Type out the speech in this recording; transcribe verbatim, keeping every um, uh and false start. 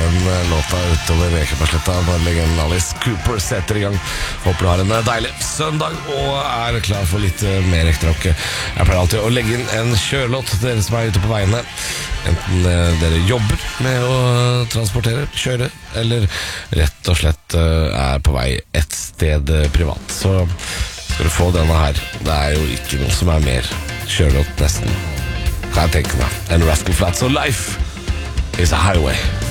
den låta utover Ekebergsletta når legenden Alice Cooper setter i gang. Håper du har en deilig søndag og er klar for litt mer ekstrarock. Jeg pleier alltid å legge inn en kjørelåt til dere som er ute på veiene. Enten dere jobber med å transportere, kjøre, eller rett og slett er på vei et sted privat. Så skal du få denne her. Det er jo ikke noe som er mer kjørelåt nesten, kan jeg tenke meg, enn Rascal Flatts og Life is a Highway.